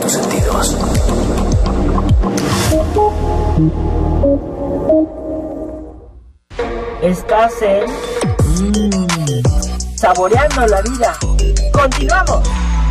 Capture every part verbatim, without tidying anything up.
tus sentidos. Estás en mmm, Saboreando la Vida. ¡Continuamos!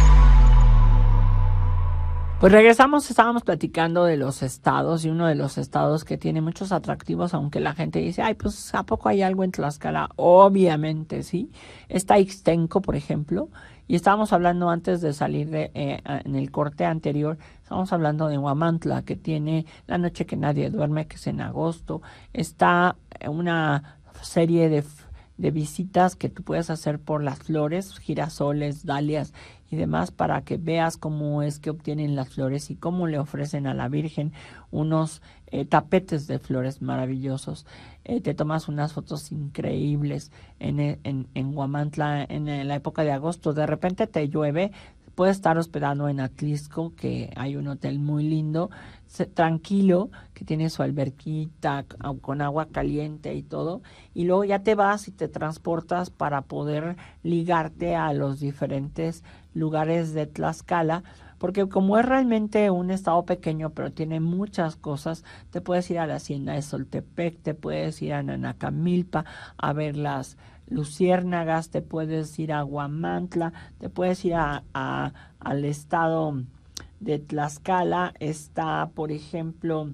Pues regresamos, estábamos platicando de los estados y uno de los estados que tiene muchos atractivos, aunque la gente dice, ay, pues ¿a poco hay algo en Tlaxcala? Obviamente, sí. Está Ixtenco, por ejemplo, y estábamos hablando antes de salir de, eh, en el corte anterior, estábamos hablando de Huamantla, que tiene La Noche que Nadie Duerme, que es en agosto. Está una serie de, de visitas que tú puedes hacer por las flores, girasoles, dalias y demás, para que veas cómo es que obtienen las flores y cómo le ofrecen a la Virgen unos eh, tapetes de flores maravillosos. Eh, te tomas unas fotos increíbles en, en, en Huamantla en, en la época de agosto. De repente te llueve, puedes estar hospedado en Atlisco, que hay un hotel muy lindo, se, tranquilo, que tiene su alberquita con agua caliente y todo, y luego ya te vas y te transportas para poder ligarte a los diferentes lugares de Tlaxcala, porque como es realmente un estado pequeño, pero tiene muchas cosas, te puedes ir a la hacienda de Soltepec, te puedes ir a Nanacamilpa a ver las luciérnagas, te puedes ir a Huamantla, te puedes ir a, a, al estado de Tlaxcala. Está, por ejemplo,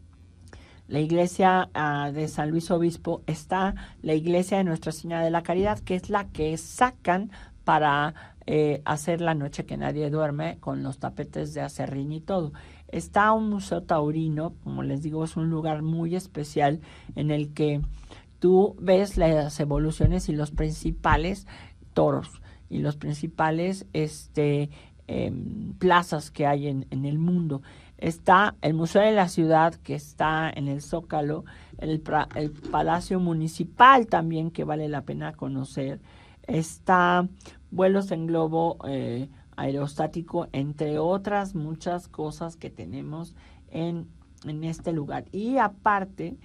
la iglesia uh, de San Luis Obispo, está la iglesia de Nuestra Señora de la Caridad, que es la que sacan para eh, hacer La Noche que Nadie Duerme, con los tapetes de acerrín y todo. Está un museo taurino, como les digo, es un lugar muy especial en el que tú ves las evoluciones y los principales toros y los principales este, eh, plazas que hay en, en el mundo. Está el Museo de la Ciudad, que está en el Zócalo, el, el Palacio Municipal también, que vale la pena conocer. Está vuelos en globo eh, aerostático, entre otras muchas cosas que tenemos en, en este lugar. Y aparte,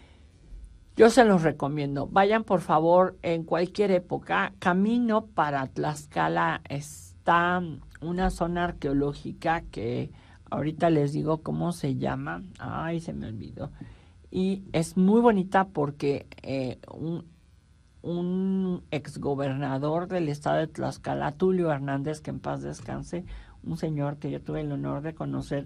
yo se los recomiendo. Vayan, por favor, en cualquier época. Camino para Tlaxcala está una zona arqueológica que ahorita les digo cómo se llama. Ay, se me olvidó. Y es muy bonita porque eh, un, un exgobernador del estado de Tlaxcala, Tulio Hernández, que en paz descanse, un señor que yo tuve el honor de conocer,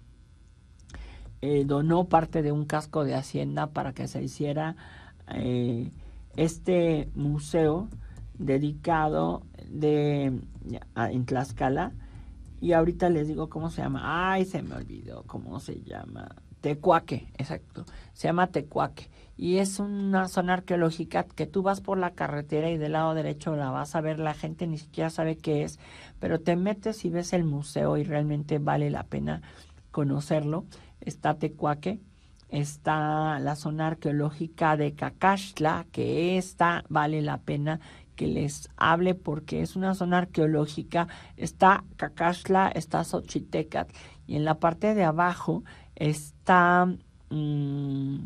Eh, donó parte de un casco de hacienda para que se hiciera eh, este museo dedicado de a, en Tlaxcala. Y ahorita les digo cómo se llama. Ay, se me olvidó cómo se llama. Tecuaque, exacto. Se llama Tecuaque. Y es una zona arqueológica que tú vas por la carretera y del lado derecho la vas a ver. La gente ni siquiera sabe qué es, pero te metes y ves el museo y realmente vale la pena conocerlo. Está Tecuaque, está la zona arqueológica de Cacaxtla, que esta vale la pena que les hable porque es una zona arqueológica. Está Cacaxtla, está Xochitecatl, y en la parte de abajo está, mmm,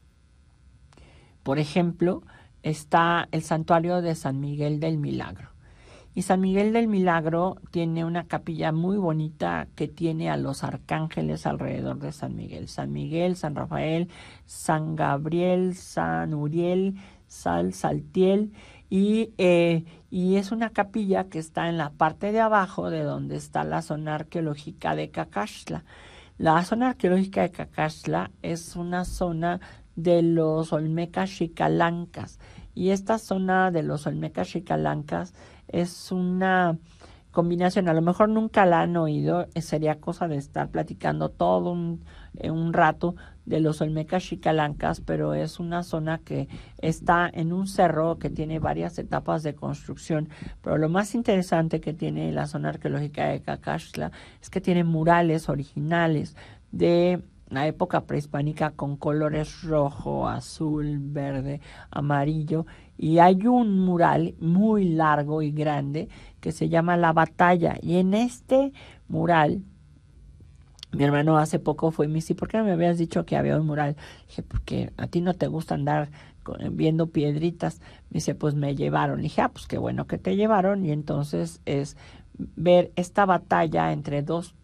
por ejemplo, está el santuario de San Miguel del Milagro. Y San Miguel del Milagro tiene una capilla muy bonita que tiene a los arcángeles alrededor de San Miguel. San Miguel, San Rafael, San Gabriel, San Uriel, San Saltiel. Y, eh, y es una capilla que está en la parte de abajo de donde está la zona arqueológica de Cacaxtla. La zona arqueológica de Cacaxtla es una zona de los Olmecas Xicalancas. Y esta zona de los Olmecas Xicalancas es una combinación, a lo mejor nunca la han oído, sería cosa de estar platicando todo un, un rato de los Olmecas Xicalancas, pero es una zona que está en un cerro que tiene varias etapas de construcción. Pero lo más interesante que tiene la zona arqueológica de Cacaxtla es que tiene murales originales de la época prehispánica con colores rojo, azul, verde, amarillo, y hay un mural muy largo y grande que se llama La Batalla, y en este mural mi hermano hace poco fue y me dice, ¿por qué no me habías dicho que había un mural? Dije, porque a ti no te gusta andar viendo piedritas. Me dice, pues me llevaron. Le dije, ah, pues qué bueno que te llevaron. Y entonces es ver esta batalla entre dos